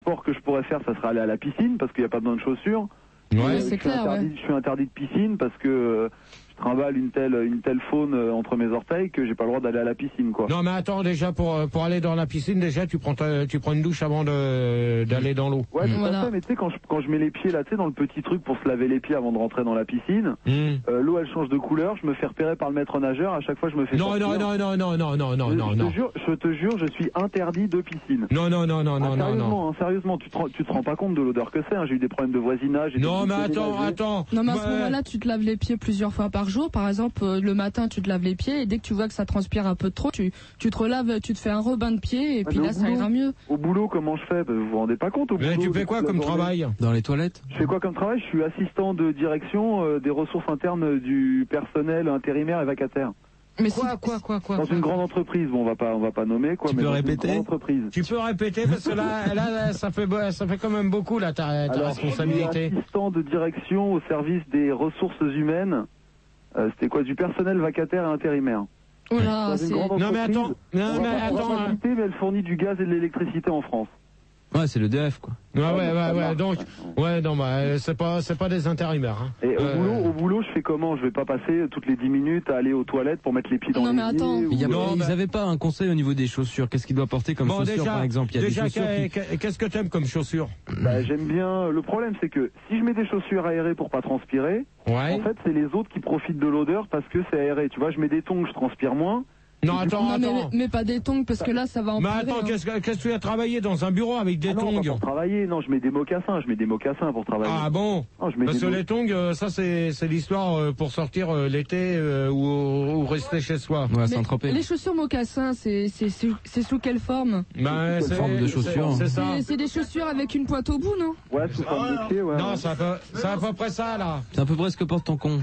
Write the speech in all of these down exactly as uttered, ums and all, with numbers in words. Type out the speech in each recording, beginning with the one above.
sport que je pourrais faire, ça serait aller à la piscine, parce qu'il n'y a pas besoin de chaussures. Ouais, c'est clair, interdit, ouais. Je suis interdit de piscine parce que euh, je trimballe une telle, une telle faune euh, entre mes orteils que j'ai pas le droit d'aller à la piscine, quoi. Non, mais attends, déjà, pour, pour aller dans la piscine, déjà, tu prends, ta, tu prends une douche avant de, d'aller dans l'eau. Ouais, mmh. tout voilà. à fait, mais tu sais, quand je, quand je mets les pieds là, tu sais, dans le petit truc pour se laver les pieds avant de rentrer dans la piscine, mmh. euh, l'eau, elle change de couleur, je me fais repérer par le maître nageur, à chaque fois, je me fais Non, sortir. non, non, non, non, non, non, non, je, non, je non. Te jure, je te jure, je suis interdit de piscine. Non, non, non, non, ah, non, non, non. Hein, sérieusement, tu te, tu te rends pas compte de l'odeur que c'est, hein, j'ai eu des problèmes de voisinage. Non, mais attends, attends. Non, mais à ce moment-là, tu te laves les pieds plusieurs fois par jour. Par exemple, euh, le matin, tu te laves les pieds et dès que tu vois que ça transpire un peu trop, tu, tu te relaves, tu te fais un rebain de pieds et puis là, ça ira mieux. Au boulot, comment je fais? Vous vous rendez pas compte au boulot? Mais tu fais quoi comme travail? Dans les toilettes? Je fais quoi comme travail? Je suis assistant de direction euh, des ressources internes du personnel intérimaire et vacataire. Mais quoi, quoi, quoi, quoi Dans quoi, une quoi. grande entreprise, bon, on va pas, on va pas nommer, quoi. Tu mais peux dans répéter? Une grande entreprise. Tu peux répéter parce que là, là, là, ça fait, ça fait quand même beaucoup là ta, ta Alors, responsabilité. Je suis assistant de direction au service des ressources humaines. Euh, C'était quoi? Du personnel vacataire et intérimaire. Oh là, c'est... Non mais attends, non mais attends. Hein. Mais elle fournit du gaz et de l'électricité en France. Ouais, c'est le D F, quoi. Ouais, ouais, ouais, ouais, donc, ouais, non, bah, c'est pas, c'est pas des intérimaires, hein. Et euh... au boulot, au boulot, je fais comment? Je vais pas passer toutes les dix minutes à aller aux toilettes pour mettre les pieds dans non, les mais attends. pieds. Il y a, non, ils bah... avaient pas un conseil au niveau des chaussures. Qu'est-ce qu'il doit porter comme bon, chaussures, déjà, par exemple? Il y a déjà, des chaussures qui... qu'est-ce que t'aimes comme chaussures? Bah, j'aime bien. Le problème, c'est que si je mets des chaussures aérées pour pas transpirer, ouais. en fait, c'est les autres qui profitent de l'odeur parce que c'est aéré. Tu vois, je mets des tongs, je transpire moins. Non, attends, non, attends. Mais, mais pas des tongs, parce que là, ça va en Mais empirer, attends, hein. qu'est-ce que, qu'est-ce que tu as travaillé dans un bureau avec des ah non, tongs? Pas pour travailler, non, je mets des mocassins, je mets des mocassins pour travailler. Ah bon? Non, je mets parce des que mo... les tongs, euh, ça, c'est, c'est l'histoire euh, pour sortir euh, l'été euh, ou, ou rester chez soi. Ouais, Saint-Tropez. Les chaussures mocassins, c'est, c'est, c'est, c'est sous quelle forme? Bah, c'est forme de chaussures. C'est, c'est ça. C'est, c'est des chaussures avec une pointe au bout, non? Ouais, sous forme de pied, ouais. Non, ouais. c'est à peu, c'est à peu près ça, là. C'est à peu près ce que porte ton con.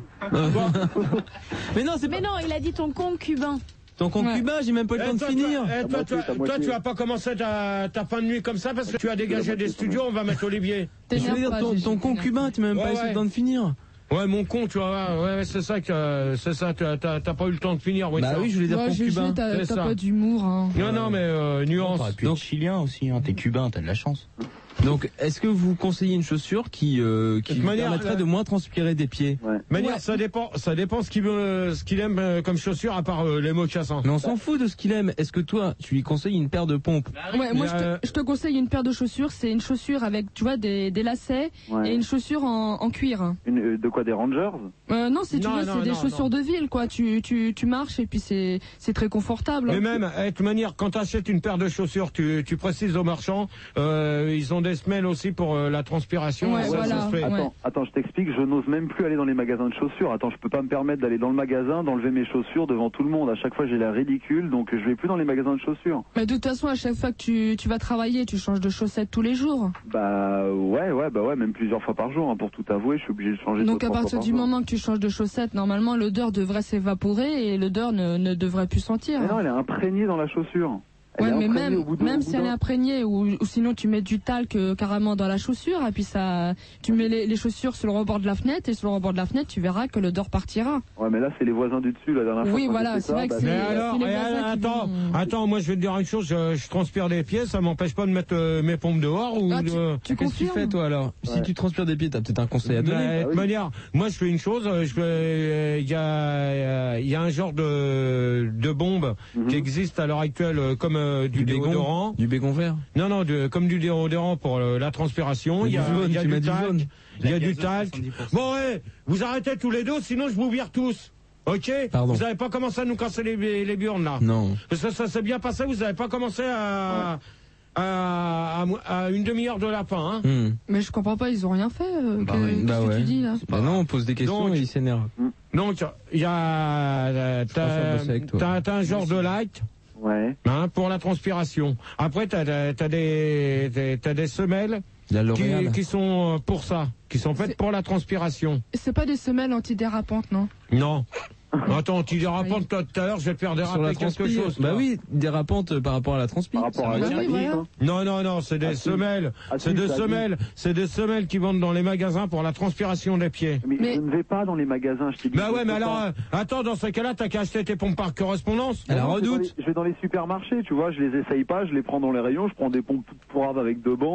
Mais non, c'est Mais pas... non, il a dit ton con cubain. Ton concubin, ouais. J'ai même pas eu le temps de finir. Eh, toi, toi, toi, tu vas pas commencer ta, ta fin de nuit comme ça parce que tu as dégagé des studios, on va mettre Olivier. Je veux dire, ton, ton concubin, tu m'as même ouais, pas eu ouais. le temps de finir. Ouais, mon con, tu vois, ouais, c'est ça que, c'est ça, t'as, t'as, t'as pas eu le temps de finir, oui. Bah ça. oui, je voulais dire ouais, concubin. T'as, t'as pas d'humour, hein. Non, non, mais, euh, nuance. T'aurais pu être chilien aussi, hein. T'es cubain, t'as de la chance. Donc, est-ce que vous conseillez une chaussure qui, euh, qui manière, permettrait là... de moins transpirer des pieds? Ouais. Manière, ouais. ça dépend, ça dépend ce qu'il veut, ce qu'il aime euh, comme chaussure à part euh, les mocassins. Mais on s'en fout de ce qu'il aime. Est-ce que toi, tu lui conseilles une paire de pompes? Ouais, moi, euh... je, te, je te conseille une paire de chaussures. C'est une chaussure avec, tu vois, des, des lacets ouais. et une chaussure en, en cuir. Une, euh, de quoi, des Rangers? Euh, non, si tu non, veux, non, c'est des non, chaussures non. de ville, quoi. Tu, tu, tu marches et puis c'est, c'est très confortable. Mais même, de toute manière, quand tu achètes une paire de chaussures, tu, tu précises aux marchands, euh, ils ont des semelles aussi pour euh, la transpiration. Ouais, ça, voilà. ça se fait. Ouais. Attends, attends, je t'explique, je n'ose même plus aller dans les magasins de chaussures. Attends, je peux pas me permettre d'aller dans le magasin, d'enlever mes chaussures devant tout le monde. À chaque fois, j'ai l'air ridicule, donc je vais plus dans les magasins de chaussures. Mais de toute façon, à chaque fois que tu, tu vas travailler, tu changes de chaussettes tous les jours. Bah ouais, ouais, bah ouais, même plusieurs fois par jour. Hein, pour tout avouer, je suis obligé de changer. Donc à partir du jour. moment que tu changes de chaussettes, normalement l'odeur devrait s'évaporer et l'odeur ne, ne devrait plus sentir. Mais non, elle est imprégnée dans la chaussure. Elle ouais, est mais imprégnée même, au bout de, même au si bout elle est d'un- imprégnée ou, ou sinon tu mets du talc euh, carrément dans la chaussure et puis ça, tu mets les, les chaussures sur le rebord de la fenêtre et sur le rebord de la fenêtre tu verras que l'odeur partira. Ouais, mais là, c'est les voisins du dessus, la dernière fois. Oui, quand voilà, j'ai fait c'est ça, vrai que bah, c'est- Mais c'est alors, les et voisins qui attends, vont- attends, moi je vais te dire une chose, je, je transpire des pieds, ça m'empêche pas de mettre euh, mes pompes dehors ou Ah, tu- de... tu Qu'est-ce que tu confirmes fais, toi, alors? Si Ouais. tu transpires des pieds, t'as peut-être un conseil à donner. Mais, de toute oui. manière, moi je fais une chose, euh, je fais, il y a, il y a un genre de, de bombe Mhm. qui existe à l'heure actuelle euh, comme euh, du, Du bégon? déodorant. Du bégon vert? Non, non, de, comme du déodorant pour euh, la transpiration. Mais Il y a, du jaune, il y a tu du mets du talc. jaune. Il y a La du gazeuse, talc. soixante-dix pour cent. Bon, ouais, vous arrêtez tous les deux, sinon je vous vire tous. Ok? Pardon. Vous n'avez pas commencé à nous casser les, les burnes là. Non. Parce que ça s'est bien passé, vous n'avez pas commencé à, à, à, à une demi-heure de la fin. Hein. Hmm. Mais je comprends pas, ils ont rien fait. euh, Bah que- oui. Qu'est-ce Bah que ouais. tu dis là? Bah non, on pose des questions Donc- et il s'énerve. Donc, il y a, euh, préfère t'as, bosser avec toi. t'as, t'as un genre de light, Ouais. hein, pour la transpiration. Après, t'as, t'as, t'as des, t'as, t'as des semelles La qui, L'Oréal. qui sont pour ça, qui sont faites C'est- pour la transpiration. C'est pas des semelles antidérapantes, non? Non. Attends, tu dérapante toi tout à l'heure, je vais te faire Sur déraper la quelque transpi. chose. Bah toi. oui, dérapante euh, par rapport à la transpi. Par rapport à va la bien, oui, technique, voilà. hein. Non, non, non, c'est des Ah, si. semelles. Ah, c'est si, des ça a semelles. C'est des semelles qui vendent dans les magasins pour la transpiration des pieds. Mais, Mais- je ne vais pas dans les magasins, je t'ai dit. Bah je ouais, peux mais alors, pas. euh, attends, dans ce cas-là, t'as qu'à acheter tes pompes par correspondance. À la Non, je vais dans redoute. les- Je vais dans les supermarchés, tu vois, je les essaye pas, je les prends dans les rayons, je prends des pompes toutes pourraves avec deux bancs.